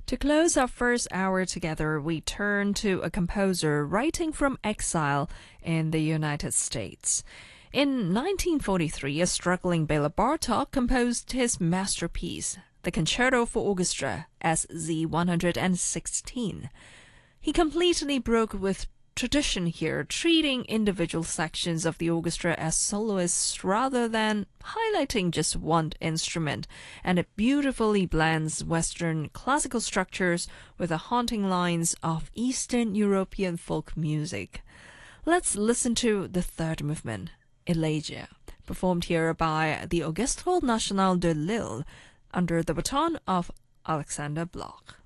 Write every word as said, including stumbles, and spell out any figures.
To close our first hour together, we turn to a composer writing from exile in the United States. In nineteen forty-three, a struggling Bela Bartok composed his masterpiece, the Concerto for Orchestra, S Z one hundred sixteen. He completely broke with tradition here, treating individual sections of the orchestra as soloists rather than highlighting just one instrument, and it beautifully blends Western classical structures with the haunting lines of Eastern European folk music. Let's listen to the third movement, Elegia, performed here by the Orchestre National de Lille under the baton of Alexander Bloch.